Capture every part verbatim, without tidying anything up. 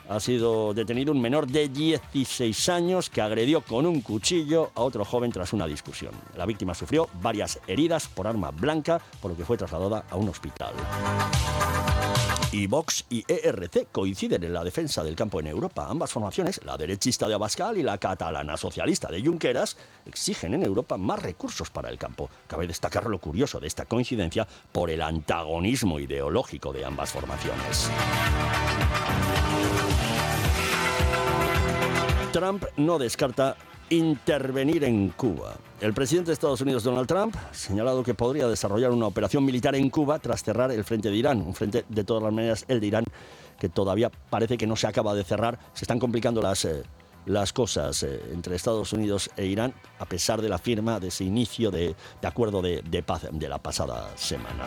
ha sido detenido un menor de dieciséis años que agredió con un cuchillo a otro joven tras una discusión. La víctima sufrió varias heridas por arma blanca, por lo que fue trasladada a un hospital. Y Vox y E R C coinciden en la defensa del campo en Europa. Ambas formaciones, la derechista de Abascal y la catalana socialista de Junqueras, exigen en Europa más recursos para el campo. Cabe destacar lo curioso de esta coincidencia por el antagonismo ideológico de ambas formaciones. Trump no descarta intervenir en Cuba. El presidente de Estados Unidos, Donald Trump, ha señalado que podría desarrollar una operación militar en Cuba tras cerrar el frente de Irán. Un frente, de todas las maneras, el de Irán, que todavía parece que no se acaba de cerrar. Se están complicando las, eh, las cosas eh, entre Estados Unidos e Irán, a pesar de la firma de ese inicio de, de acuerdo de, de paz de la pasada semana.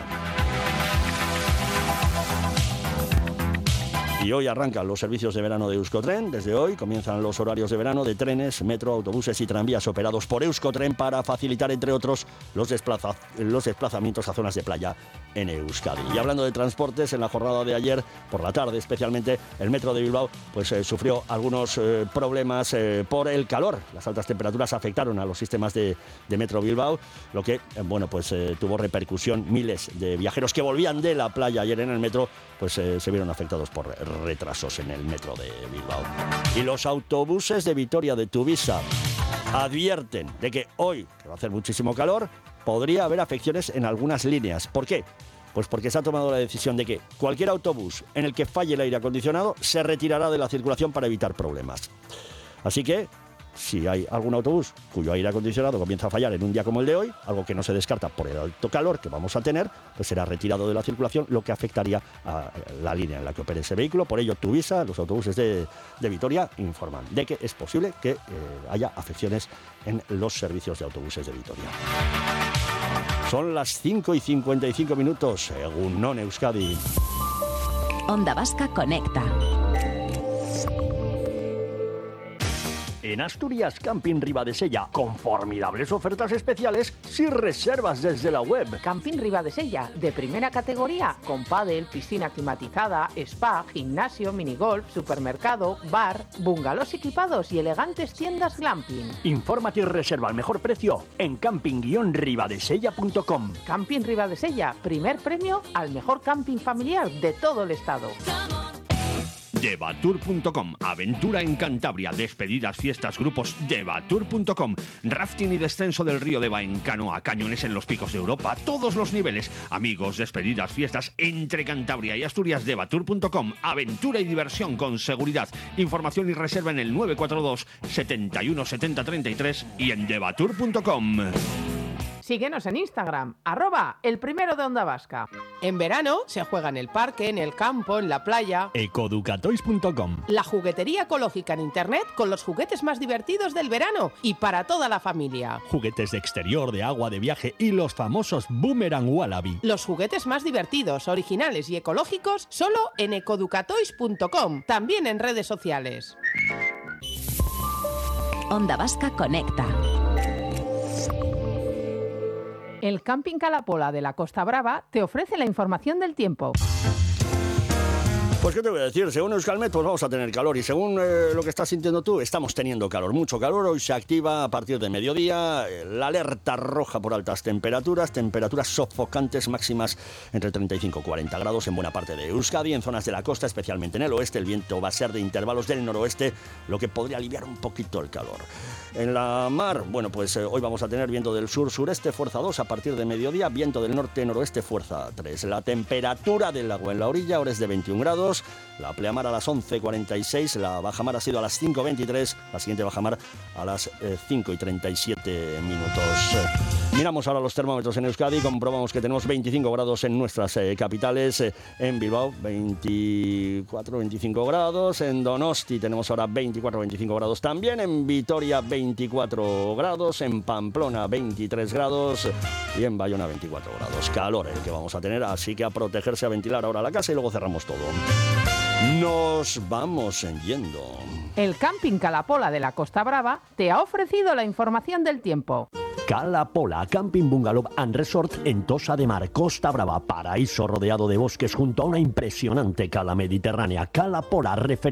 Y hoy arrancan los servicios de verano de Euskotren. Desde hoy comienzan los horarios de verano de trenes, metro, autobuses y tranvías operados por Euskotren para facilitar, entre otros, los, desplaza- los desplazamientos a zonas de playa en Euskadi. Y hablando de transportes, en la jornada de ayer, por la tarde especialmente, el metro de Bilbao pues, eh, sufrió algunos eh, problemas eh, por el calor. Las altas temperaturas afectaron a los sistemas de, de metro Bilbao, lo que eh, bueno, pues, eh, tuvo repercusión. Miles de viajeros que volvían de la playa ayer en el metro pues, eh, se vieron afectados por retrasos en el metro de Bilbao. Y los autobuses de Vitoria de Tuvisa advierten de que hoy, que va a hacer muchísimo calor, podría haber afecciones en algunas líneas. ¿Por qué? Pues porque se ha tomado la decisión de que cualquier autobús en el que falle el aire acondicionado se retirará de la circulación para evitar problemas. Así que, si hay algún autobús cuyo aire acondicionado comienza a fallar en un día como el de hoy, algo que no se descarta por el alto calor que vamos a tener, pues será retirado de la circulación, lo que afectaría a la línea en la que opere ese vehículo. Por ello, Tuvisa, los autobuses de, de Vitoria, informan de que es posible que eh, haya afecciones en los servicios de autobuses de Vitoria. Son las cinco y cincuenta y cinco minutos, Egunon Euskadi. Onda Vasca Conecta. En Asturias Camping Ribadesella, con formidables ofertas especiales si reservas desde la web. Camping Ribadesella, de primera categoría, con pádel, piscina climatizada, spa, gimnasio, minigolf, supermercado, bar, bungalows equipados y elegantes tiendas glamping. Infórmate y reserva al mejor precio en camping guion ribadesella punto com. Camping Ribadesella, primer premio al mejor camping familiar de todo el estado. Devatur punto com, aventura en Cantabria, despedidas, fiestas, grupos. Devatur punto com, rafting y descenso del río Deva en canoa, cañones en los picos de Europa, todos los niveles. Amigos, despedidas, fiestas entre Cantabria y Asturias. Devatur punto com, aventura y diversión con seguridad. Información y reserva en el nueve cuatro dos, setenta y uno, setenta, treinta y tres y en devatur punto com. Síguenos en Instagram, arroba el primero de Onda Vasca. En verano se juega en el parque, en el campo, en la playa. ecoducatoys punto com, la juguetería ecológica en internet con los juguetes más divertidos del verano y para toda la familia. Juguetes de exterior, de agua, de viaje y los famosos Boomerang Wallaby. Los juguetes más divertidos, originales y ecológicos solo en ecoducatoys punto com, también en redes sociales. Onda Vasca Conecta. El Camping Calapola de la Costa Brava te ofrece la información del tiempo. Pues qué te voy a decir, según Euskalmet pues vamos a tener calor y según eh, lo que estás sintiendo tú, estamos teniendo calor, mucho calor. Hoy se activa a partir de mediodía eh, la alerta roja por altas temperaturas, temperaturas sofocantes máximas entre treinta y cinco y cuarenta grados en buena parte de Euskadi, en zonas de la costa, especialmente en el oeste. El viento va a ser de intervalos del noroeste, lo que podría aliviar un poquito el calor. En la mar, bueno, pues eh, hoy vamos a tener viento del sur-sureste, fuerza dos a partir de mediodía, viento del norte-noroeste, fuerza tres. La temperatura del agua en la orilla ahora es de veintiún grados, la pleamar a las once cuarenta y seis, la bajamar ha sido a las cinco veintitrés, la siguiente bajamar a las eh, cinco y treinta y siete minutos. Miramos ahora los termómetros en Euskadi, comprobamos que tenemos veinticinco grados en nuestras eh, capitales, eh, en Bilbao veinticuatro veinticinco grados, en Donosti tenemos ahora veinticuatro veinticinco grados también, en Vitoria veinticuatro grados, en Pamplona veintitrés grados y en Bayona veinticuatro grados. Calor el que vamos a tener, así que a protegerse, a ventilar ahora la casa y luego cerramos todo. Nos vamos yendo. El Camping Calapola de la Costa Brava te ha ofrecido la información del tiempo. Calapola, Camping Bungalow and Resort en Tossa de Mar, Costa Brava, paraíso rodeado de bosques junto a una impresionante cala mediterránea. Calapola, referencia